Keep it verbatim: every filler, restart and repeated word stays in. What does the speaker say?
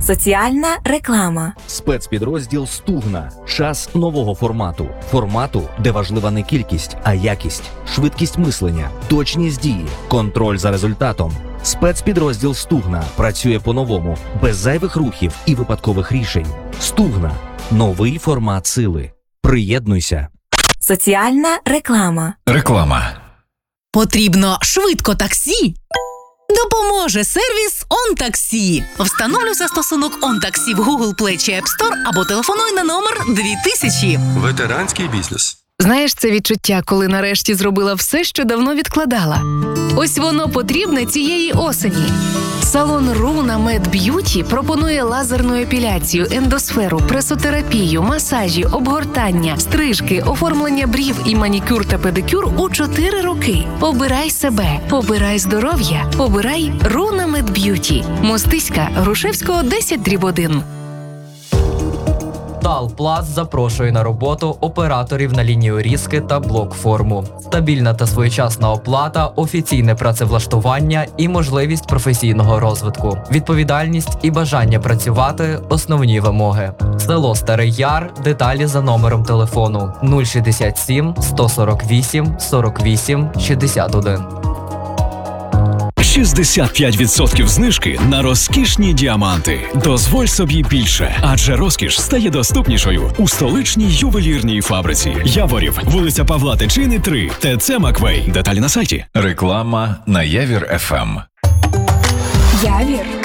Соціальна реклама. Спецпідрозділ «Стугна». Час нового формату. Формату, де важлива не кількість, а якість. Швидкість мислення, точність дії, контроль за результатом. Спецпідрозділ «Стугна» працює по-новому, без зайвих рухів і випадкових рішень. «Стугна» – новий формат сили. Приєднуйся. Соціальна реклама. Реклама. Потрібно швидко таксі? Допоможе сервіс «ОнТаксі». Встановлюй застосунок «ОнТаксі» в Google Play чи App Store або телефонуй на номер дві тисячі. Ветеранський бізнес. Знаєш це відчуття, коли нарешті зробила все, що давно відкладала? Ось воно потрібне цієї осені. Салон Руна Мед Б'юті пропонує лазерну епіляцію, ендосферу, пресотерапію, масажі, обгортання, стрижки, оформлення брів і манікюр та педикюр у чотири роки. Обирай себе, обирай здоров'я, обирай Руна Мед Б'юті. Мостиська, Грушевського, десять дріб один. Талпласт запрошує на роботу операторів на лінію різки та блок-форму. Стабільна та своєчасна оплата, офіційне працевлаштування і можливість професійного розвитку. Відповідальність і бажання працювати – основні вимоги. Село Старий Яр. Деталі за номером телефону нуль шістдесят сім сто сорок вісім сорок вісім шістдесят один. шістдесят п'ять відсотків знижки на розкішні діаманти. Дозволь собі більше, адже розкіш стає доступнішою у столичній ювелірній фабриці. Яворів, вулиця Павла Тичини, три, ТЦ Маквей. Деталі на сайті. Реклама на Явір еф ем. Явір.